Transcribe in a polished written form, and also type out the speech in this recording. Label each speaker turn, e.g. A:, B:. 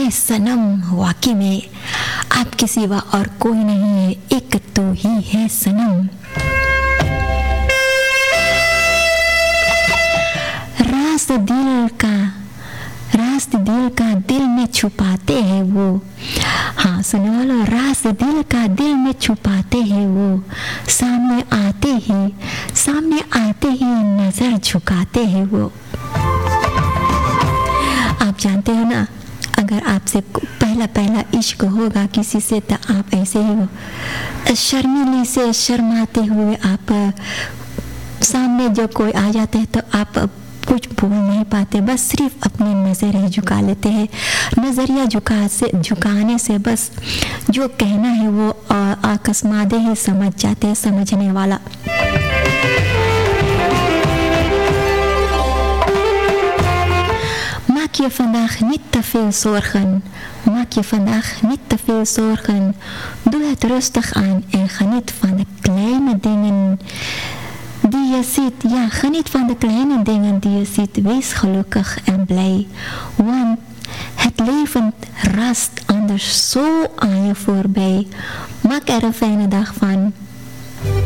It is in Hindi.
A: है सनम, वाकई में आपके सिवा और कोई नहीं है, एक तो ही है सनम। राज दिल का दिल में छुपाते हैं वो, हाँ सुनने वालों, राज दिल का दिल में छुपाते हैं वो, सामने आते ही नजर झुकाते हैं वो। आप जानते हो ना, अगर आपसे पहला इश्क होगा किसी से तो आप ऐसे ही हो, शर्मीली से शर्माते हुए आप सामने जो कोई आ जाते हैं तो आप कुछ बोल नहीं पाते, बस सिर्फ अपनी नज़र ही झुका लेते हैं। नज़रिया झुकाने से बस जो कहना है वो अकस्मात ही समझ जाते हैं समझने वाला। Maak je vandaag niet te veel zorgen. Doe het rustig aan en geniet van de kleine dingen die je ziet. Ja, geniet van de kleine dingen die je ziet. Wees gelukkig en blij. Want het leven rast anders zo aan je voorbij. Maak er een fijne dag van.